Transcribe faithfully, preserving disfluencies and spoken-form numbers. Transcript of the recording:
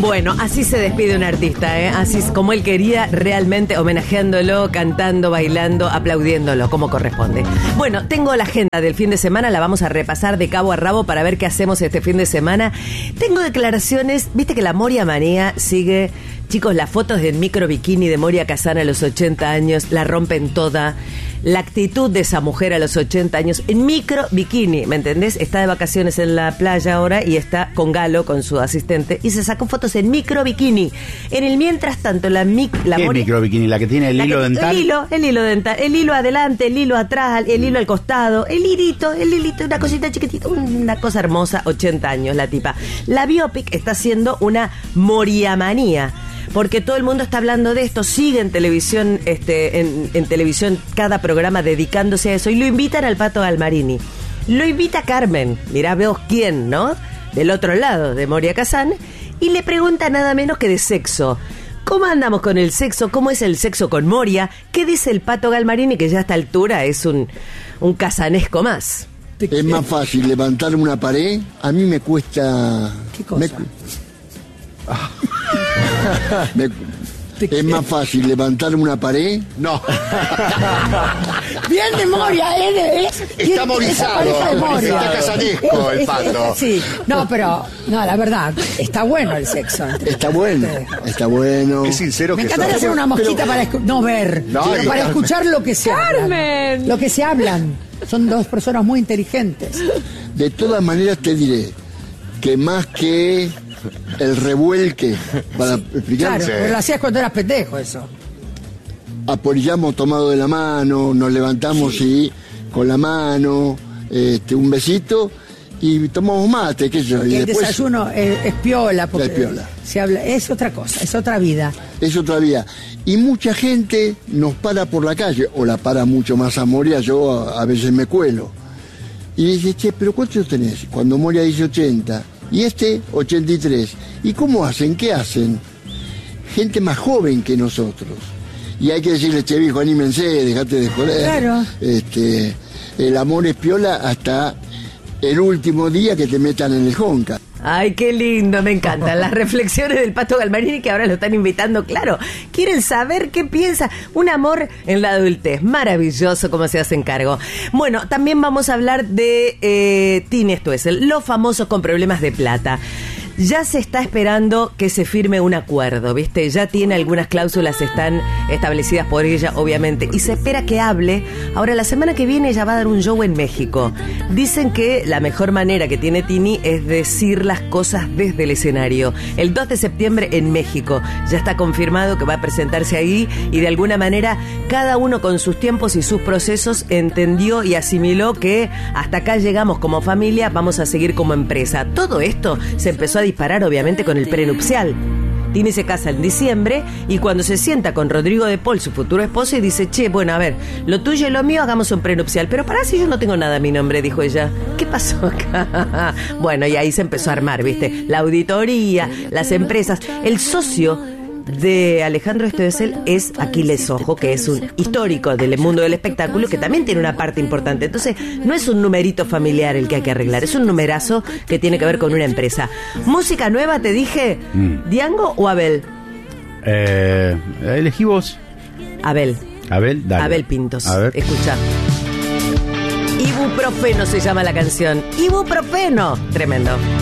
Bueno, así se despide un artista, ¿eh? Así es como él quería, realmente homenajeándolo, cantando, bailando, aplaudiéndolo, como corresponde. Bueno, tengo la agenda del fin de semana, la vamos a repasar de cabo a rabo para ver qué hacemos este fin de semana. Tengo declaraciones, viste que la Moria Manía sigue... Chicos, las fotos del micro bikini de Moria Kazan a los ochenta años la rompen toda. La actitud de esa mujer a los ochenta años en micro bikini, ¿me entendés? Está de vacaciones en la playa ahora y está con Galo, con su asistente, y se sacó fotos en micro bikini. En el mientras tanto, la, mic, la ¿Qué Moria... micro bikini? ¿La que tiene el la hilo que, dental? El hilo, el hilo dental. El hilo adelante, el hilo atrás, el hilo al costado, el hilito, el hilito, una cosita chiquitita, una cosa hermosa, ochenta años la tipa. La biopic está haciendo una Moriamanía, porque todo el mundo está hablando de esto, sigue en televisión, este, en, en televisión cada programa dedicándose a eso, y lo invitan al Pato Galmarini. Lo invita Carmen, mirá, veo quién, ¿no? Del otro lado de Moria Kazan, y le pregunta nada menos que de sexo. ¿Cómo andamos con el sexo? ¿Cómo es el sexo con Moria? ¿Qué dice el Pato Galmarini, que ya a esta altura es un, un casanesco más? Es más fácil levantar una pared. A mí me cuesta... ¿Qué cosa? Me... Me... Es más fácil levantar una pared. No. Bien de Moria, ¿eh? Está morizado. Está casanesco el Pato. Sí, no, pero, no, la verdad, está bueno el sexo. Está bueno, está bueno. Es sincero Me que encantaría sos. hacer una mosquita pero, para escu- no ver, no, sino y- para escuchar lo que se ¡Carmen! hablan. Lo que se hablan. Son dos personas muy inteligentes. De todas maneras te diré que más que el revuelque, para explicar, Claro, pero lo hacías cuando eras pendejo eso. apoyamos tomado de la mano, nos levantamos y con la mano, este, un besito y tomamos mate, qué sé yo. Y Y el después desayuno es, es piola, porque Es piola. se habla, es otra cosa, es otra vida. es otra vía. Y mucha gente nos para por la calle, o la para mucho más a Moria, yo a, a veces me cuelo. Y dice, che, pero ¿cuántos tenés? Cuando Moria dice ochenta, y este ochenta y tres. ¿Y cómo hacen? ¿Qué hacen? Gente más joven que nosotros. Y hay que decirle, che, viejo, anímense, dejate de joder. Claro. Este, el amor es piola hasta el último día que te metan en el jonca. Ay, qué lindo, me encantan las reflexiones del Pato Galmarini, que ahora lo están invitando, claro. Quieren saber qué piensa. Un amor en la adultez, maravilloso como se hacen cargo. Bueno, también vamos a hablar de eh, Tini Stoessel, los famosos con problemas de plata. Ya se está esperando que se firme un acuerdo, ¿viste? Ya tiene algunas cláusulas, están establecidas por ella, obviamente, y se espera que hable. Ahora, la semana que viene ella va a dar un show en México. Dicen que la mejor manera que tiene Tini es decir las cosas desde el escenario. El dos de septiembre en México. Ya está confirmado que va a presentarse ahí, y de alguna manera cada uno con sus tiempos y sus procesos entendió y asimiló que hasta acá llegamos como familia, vamos a seguir como empresa. Todo esto se empezó a disparar obviamente con el prenupcial. Tini se casa en diciembre y cuando se sienta con Rodrigo de Paul, su futuro esposo, y dice, che, bueno, a ver, lo tuyo y lo mío, hagamos un prenupcial. Pero pará, si yo no tengo nada a mi nombre, dijo ella. ¿Qué pasó acá? Bueno, y ahí se empezó a armar, ¿viste? La auditoría, las empresas, el socio de Alejandro Stoessel es Aquiles Ojo, que es un histórico del mundo del espectáculo, que también tiene una parte importante. Entonces, no es un numerito familiar el que hay que arreglar, es un numerazo que tiene que ver con una empresa. Música nueva, te dije, Mm. ¿Diango o Abel? Eh, elegí vos. Abel. Abel, dale. Abel Pintos. A ver. Escucha. Ibuprofeno se llama la canción. Ibuprofeno. Tremendo.